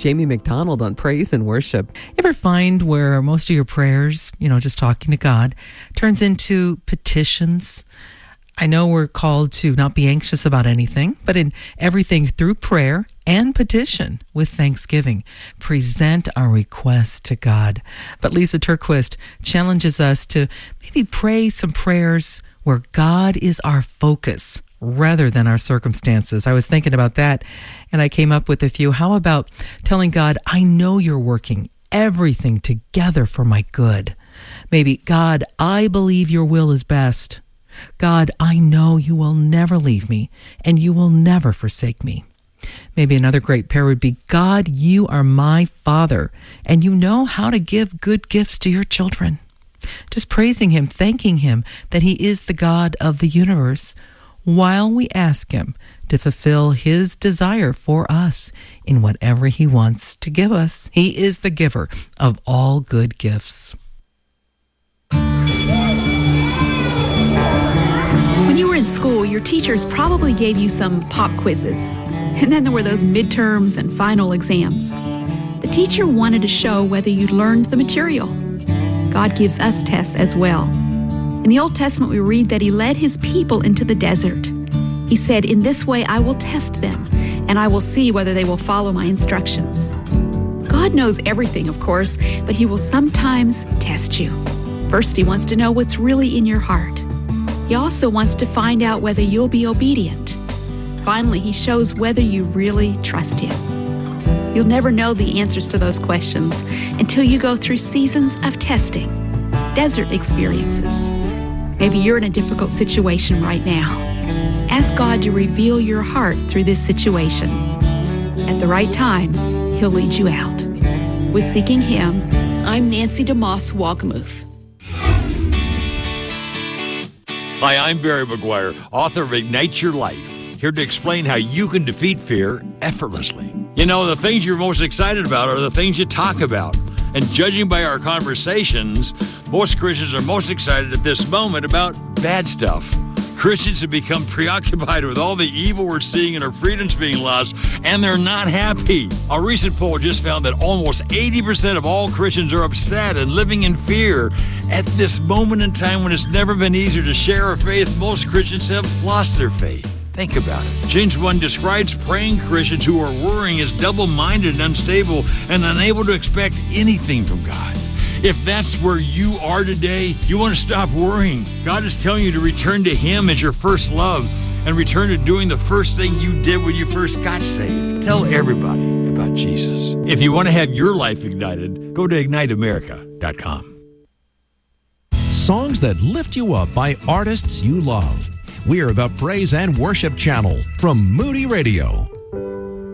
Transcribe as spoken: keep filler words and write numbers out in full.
Jamie McDonald on Praise and Worship. Ever find where most of your prayers, you know, just talking to God, turns into petitions? I know we're called to not be anxious about anything, but in everything through prayer and petition with thanksgiving, present our requests to God. But Lisa Turquist challenges us to maybe pray some prayers where God is our focus rather than our circumstances. I was thinking about that, and I came up with a few. How about telling God, I know you're working everything together for my good. Maybe, God, I believe your will is best. God, I know you will never leave me, and you will never forsake me. Maybe another great prayer would be, God, you are my Father, and you know how to give good gifts to your children. Just praising him, thanking him that he is the God of the universe, while we ask him to fulfill his desire for us in whatever he wants to give us. He is the giver of all good gifts. When you were in school, your teachers probably gave you some pop quizzes. And then there were those midterms and final exams. The teacher wanted to show whether you'd learned the material. God gives us tests as well. In the Old Testament, we read that he led his people into the desert. He said, in this way I will test them, and I will see whether they will follow my instructions. God knows everything, of course, but he will sometimes test you. First, he wants to know what's really in your heart. He also wants to find out whether you'll be obedient. Finally, he shows whether you really trust him. You'll never know the answers to those questions until you go through seasons of testing, desert experiences. Maybe you're in a difficult situation right now. Ask God to reveal your heart through this situation. At the right time, he'll lead you out. With Seeking Him, I'm Nancy DeMoss Walkamuth. Hi, I'm Barry McGuire, author of Ignite Your Life, here to explain how you can defeat fear effortlessly. You know, the things you're most excited about are the things you talk about. And judging by our conversations, most Christians are most excited at this moment about bad stuff. Christians have become preoccupied with all the evil we're seeing and our freedoms being lost, and they're not happy. A recent poll just found that almost eighty percent of all Christians are upset and living in fear. At this moment in time when it's never been easier to share our faith, most Christians have lost their faith. Think about it. James one describes praying Christians who are worrying as double-minded and unstable and unable to expect anything from God. If that's where you are today, you want to stop worrying. God is telling you to return to him as your first love and return to doing the first thing you did when you first got saved. Tell everybody about Jesus. If you want to have your life ignited, go to ignite america dot com. Songs that lift you up by artists you love. We're the Praise and Worship Channel from Moody Radio.